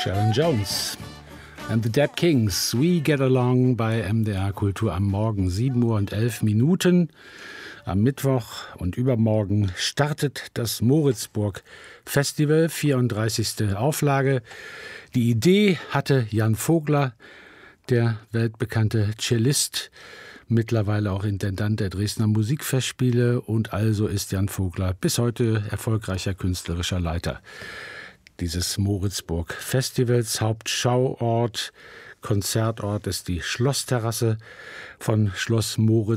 Sharon Jones and the Dead Kings, We Get Along bei MDR Kultur am Morgen, 7:11 Uhr. Am Mittwoch und übermorgen startet das Moritzburg Festival, 34. Auflage. Die Idee hatte Jan Vogler, der weltbekannte Cellist, mittlerweile auch Intendant der Dresdner Musikfestspiele, und also ist Jan Vogler bis heute erfolgreicher künstlerischer Leiter dieses Moritzburg Festivals. Hauptschauort, Konzertort ist die Schlossterrasse von Schloss Moritz.